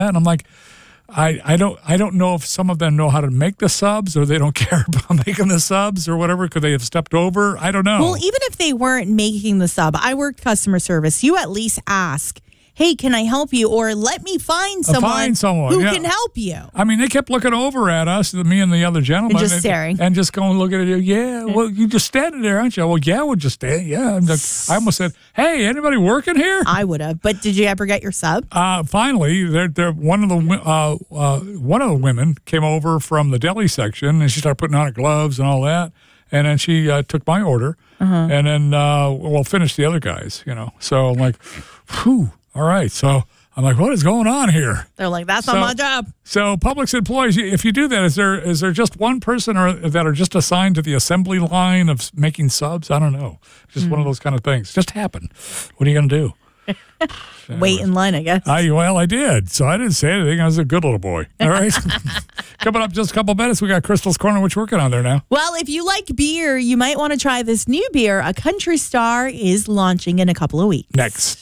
And I'm like, I don't know if some of them know how to make the subs or they don't care about making the subs or whatever. Could they have stepped over? I don't know. Well, even if they weren't making the sub, I worked customer service. You at least ask, hey, can I help you? Or let me find someone, who can help you. I mean, they kept looking over at us, me and the other gentleman. And just staring. And just going, looking at you. Yeah, well, you're just standing there, aren't you? Well, yeah, we're just standing. Yeah. I almost said, hey, anybody working here? I would have. But did you ever get your sub? Finally, one of the women came over from the deli section, and she started putting on her gloves and all that. And then she took my order, and then finished the other guys, So I'm like, whew. All right, so I'm like, what is going on here? They're like, that's not my job. So Publix employees, if you do that, is there just one person that are just assigned to the assembly line of making subs? I don't know. Just one of those kind of things. Just happen. What are you going to do? Wait in line, I guess. I did. So I didn't say anything. I was a good little boy. All right. Coming up just a couple minutes, we got Crystal's Corner, which we're working on there now. Well, if you like beer, you might want to try this new beer. A Country Star is launching in a couple of weeks. Next.